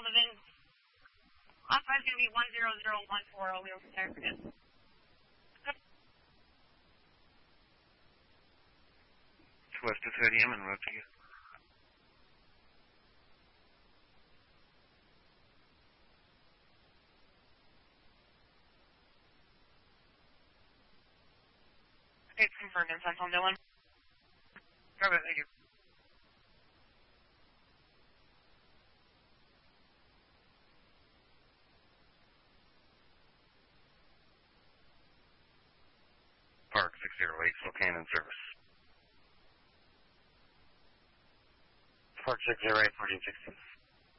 the VIN. Last five is going to be 100140. We'll be there for this. West of 30 M and road to you. It's confirmed in Central Dillon. Got it, thank you. Park 608, Spokane in service. Park 608, 1416.